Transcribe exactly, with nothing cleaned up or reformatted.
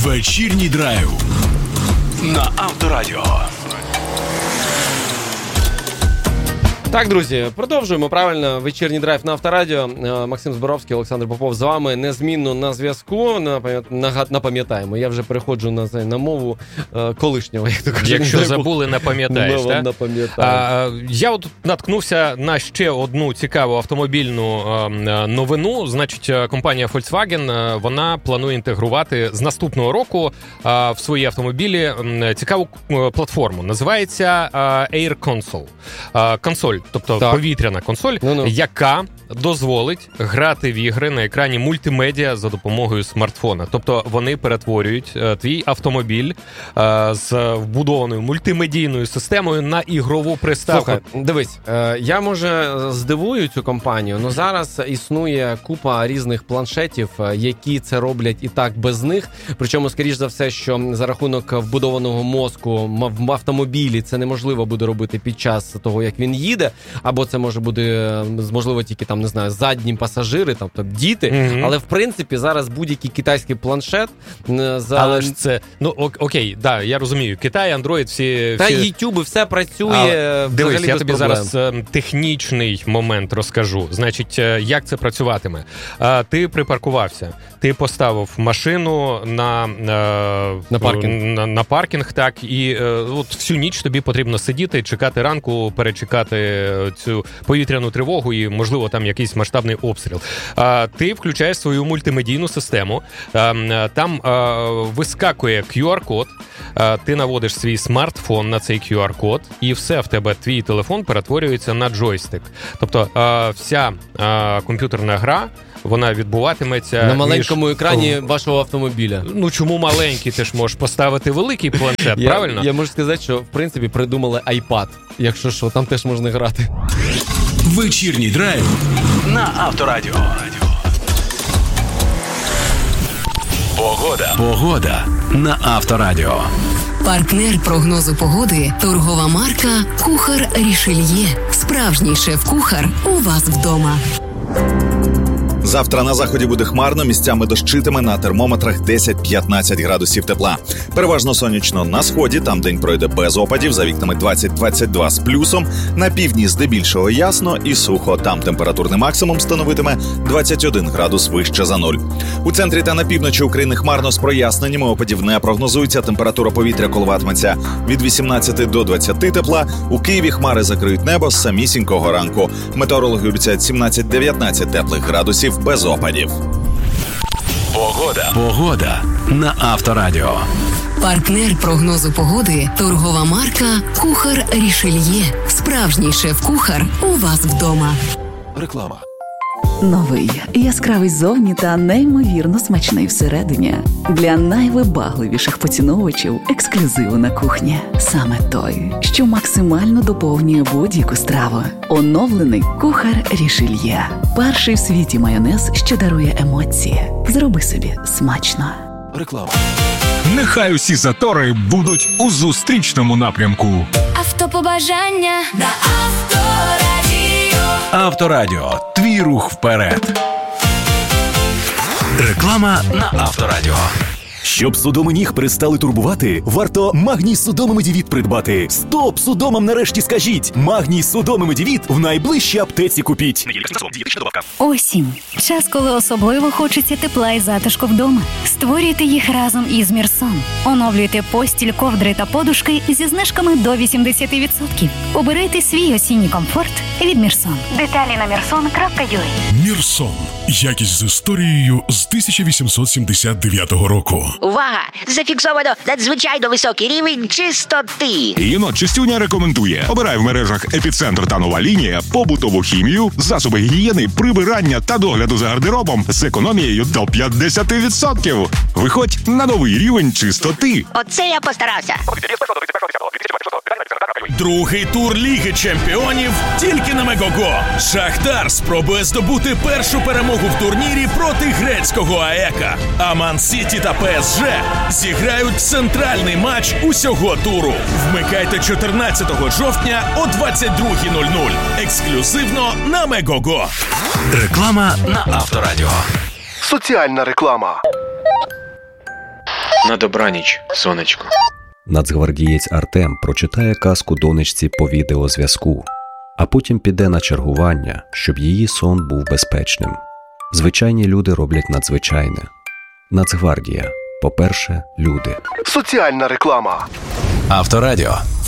Вечірній драйв на Авторадіо. Так, друзі, продовжуємо, правильно, вечірній драйв на Авторадіо. Максим Зборовський, Олександр Попов з вами незмінно на зв'язку. Напам'ятаємо, я вже переходжу на, на мову колишнього, як то кажуть. Якщо забули, не пам'ятаєш, так? Напам'ятаю. Я от наткнувся на ще одну цікаву автомобільну новину. Значить, компанія Volkswagen, вона планує інтегрувати з наступного року в свої автомобілі цікаву платформу. Називається Air Console. Консоль. Тобто так. Повітряна консоль, ну-ну. Яка дозволить грати в ігри на екрані мультимедіа за допомогою смартфона. Тобто вони перетворюють е, твій автомобіль е, з вбудованою мультимедійною системою на ігрову приставку. Слухай, дивись, е, я, може, здивую цю компанію, але зараз існує купа різних планшетів, які це роблять і так без них. Причому, скоріш за все, що за рахунок вбудованого мозку в автомобілі це неможливо буде робити під час того, як він їде, або це може бути, можливо, тільки там, не знаю, задні пасажири, тобто діти, mm-hmm. але в принципі зараз будь-який китайський планшет за... Але ж це, ну окей, да, я розумію, Китай, Андроїд, всі... Та всі... YouTube, все працює. Але, дивись, я тобі проблем. зараз технічний момент розкажу. Значить, як це працюватиме? Ти припаркувався, ти поставив машину на, на, паркінг. на, на паркінг, так, і от всю ніч тобі потрібно сидіти, чекати ранку, перечекати цю повітряну тривогу і, можливо, там якийсь масштабний обстріл. Ти включаєш свою мультимедійну систему, там вискакує кью ар-код, ти наводиш свій смартфон на цей кью ар-код, і все в тебе, твій телефон перетворюється на джойстик. Тобто вся комп'ютерна гра, вона відбуватиметься... На маленькому між... екрані вашого автомобіля. Ну, чому маленький? Ти ж можеш поставити великий планшет, я, правильно? Я можу сказати, що, в принципі, придумали iPad. Якщо що, там теж можна грати. Вечірній драйв на Авторадіо. Погода. Погода на Авторадіо. Партнер прогнозу погоди – торгова марка «Кухар Рішельє». Справжній шеф-кухар у вас вдома. Завтра на заході буде хмарно, місцями дощитиме, на термометрах десять-п'ятнадцять градусів тепла. Переважно сонячно на сході, там день пройде без опадів, за вікнами двадцять-двадцять два з плюсом. На півдні здебільшого ясно і сухо, там температурний максимум становитиме двадцять один градус вище за нуль. У центрі та на півночі України хмарно з проясненнями, опадів не прогнозується, температура повітря коливатиметься від вісімнадцяти до двадцяти тепла. У Києві хмари закриють небо з самісінького ранку. Метеорологи обіцяють сімнадцять-дев'ятнадцять теплих градусів без опадів. Погода. Погода на Авторадіо. Партнер прогнозу погоди – торгова марка «Кухар Рішельє». Справжній шеф-кухар у вас вдома. Реклама. Новий, яскравий зовні та неймовірно смачний всередині. Для найвибагливіших поціновувачів ексклюзиву на кухні. Саме той, що максимально доповнює будь-яку страву. Оновлений Кухар Рішельє. Перший в світі майонез, що дарує емоції. Зроби собі смачно. Реклама. Нехай усі затори будуть у зустрічному напрямку. Автопобажання на Авторадіо. Авторадіо. Твій рух вперед. Реклама на Авторадіо. Щоб судоми ніг перестали турбувати, варто Магній Судоми Медівіт придбати. Стоп судомам нарешті скажіть! Магній Судоми Медівіт в найближчій аптеці купіть. Осінь. Час, коли особливо хочеться тепла і затишку вдома. Створюйте їх разом із Мірсон. Оновлюйте постіль, ковдри та подушки зі знижками до вісімдесят відсотків. Обирайте свій осінній комфорт від Мірсон. Деталі на мірсон крапка ю а. Мірсон. Якість з історією з тисяча вісімсот сімдесят дев'ятого року. Увага! Зафіксовано надзвичайно високий рівень чистоти. Єнот Чистюня рекомендує: обирай в мережах «Епіцентр» та «Нова лінія» побутову хімію, засоби гігієни, прибирання та догляду за гардеробом з економією до п'ятдесят відсотків. Виходь на новий рівень чистоти. Оце я постарався. Другий тур Ліги Чемпіонів тільки на Мегого. Шахтар спробує здобути першу перемогу в турнірі проти грецького АЕКа. А Ман-Сіті та Пе Ес Же зіграють центральний матч усього туру. Вмикайте чотирнадцятого жовтня о двадцять друга нуль нуль. Ексклюзивно на Мегого. Реклама на Авторадіо. Соціальна реклама. На добраніч, сонечко. Нацгвардієць Артем прочитає казку донечці по відеозв'язку, а потім піде на чергування, щоб її сон був безпечним. Звичайні люди роблять надзвичайне. Нацгвардія. По-перше, люди. Соціальна реклама. Авторадіо.